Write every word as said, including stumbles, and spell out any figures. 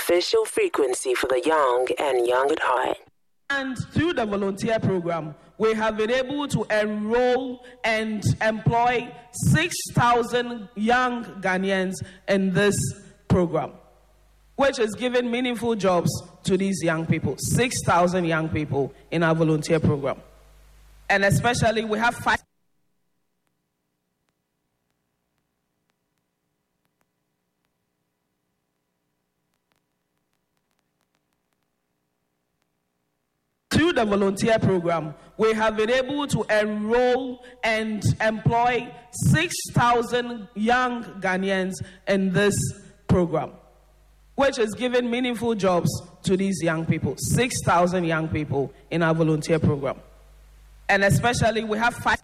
official frequency for the young and young at heart. And through the volunteer program, we have been able to enroll and employ six thousand young Ghanaians in this program, which has given meaningful jobs to these young people. six thousand young people in our volunteer program. And especially, we have five. Through the volunteer program, we have been able to enroll and employ six thousand young Ghanaians in this program, which has given meaningful jobs to these young people. six thousand young people in our volunteer program. And especially, we have five.